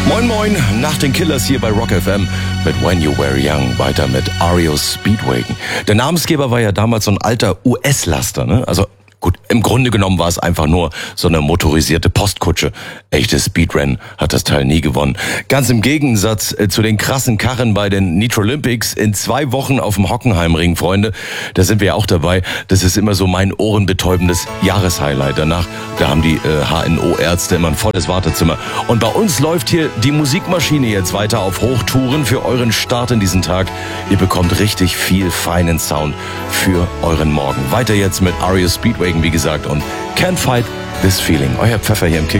Moin Moin, nach den Killers hier bei Rock FM mit When You Were Young, weiter mit REO Speedwagon. Der Namensgeber war ja damals so ein alter US-Laster, ne? Also gut, im Grunde genommen war es einfach nur so eine motorisierte Postkutsche. Echtes Speedrennen hat das Teil nie gewonnen. Ganz im Gegensatz zu den krassen Karren bei den Nitro Olympics in 2 Wochen auf dem Hockenheimring, Freunde. Da sind wir ja auch dabei. Das ist immer so mein ohrenbetäubendes Jahreshighlight. Danach, da haben die HNO-Ärzte immer ein volles Wartezimmer. Und bei uns läuft hier die Musikmaschine jetzt weiter auf Hochtouren für euren Start in diesen Tag. Ihr bekommt richtig viel feinen Sound für euren Morgen. Weiter jetzt mit REO Speedwagon, wie gesagt, und Can't Fight This Feeling. Euer Pfeffer hier im Kick.